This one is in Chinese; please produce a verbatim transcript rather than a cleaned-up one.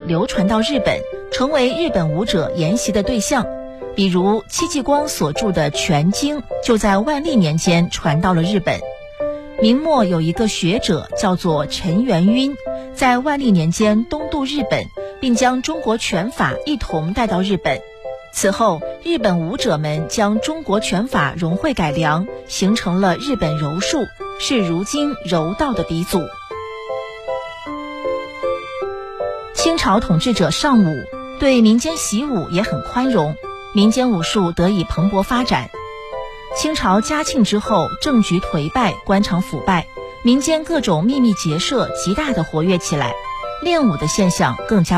流传到日本，成为日本武者研习的对象。比如戚继光所著的《全经》就在万历年间传到了日本。明末有一个学者叫做陈元晕，在万历年间东渡日本，并将中国拳法一同带到日本。此后，日本武者们将中国拳法融会改良，形成了日本柔术，是如今柔道的鼻祖。清朝统治者尚武对民间习武也很宽容，民间武术得以蓬勃发展。清朝嘉庆之后，政局颓败，官场腐败，民间各种秘密结社极大地活跃起来，练武的现象更加